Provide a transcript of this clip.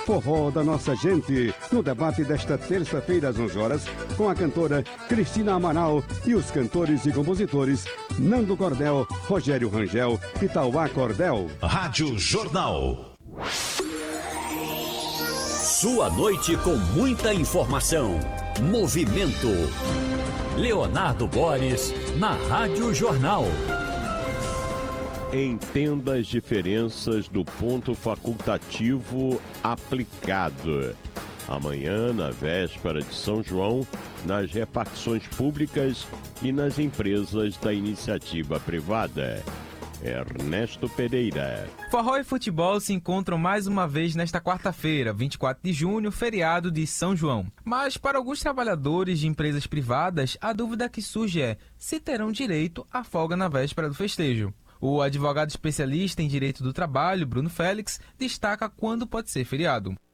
Forró da Nossa Gente, no debate desta terça-feira às 11 horas, com a cantora Cristina Amaral e os cantores e compositores Nando Cordel, Rogério Rangel e Tauá Cordel. Rádio Jornal. Sua noite com muita informação. Movimento. Leonardo Boris, na Rádio Jornal. Entenda as diferenças do ponto facultativo aplicado. Amanhã, na véspera de São João, nas repartições públicas e nas empresas da iniciativa privada. Ernesto Pereira. Forró e futebol se encontram mais uma vez nesta quarta-feira, 24 de junho, feriado de São João. Mas para alguns trabalhadores de empresas privadas, a dúvida que surge é se terão direito à folga na véspera do festejo. O advogado especialista em direito do trabalho, Bruno Félix, destaca quando pode ser feriado.